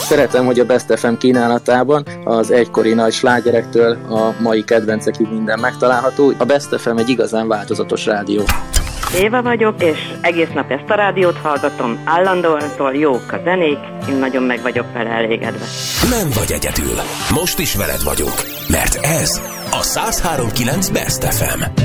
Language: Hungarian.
Szeretem, hogy a Best FM kínálatában az egykori nagy slágerektől a mai kedvencekig minden megtalálható. A Best FM egy igazán változatos rádió. Éva vagyok, és egész nap ezt a rádiót hallgatom, állandóan jók a zenék, én nagyon meg vagyok vele elégedve. Nem vagy egyedül, most is veled vagyunk, mert ez a 103.9 Best FM.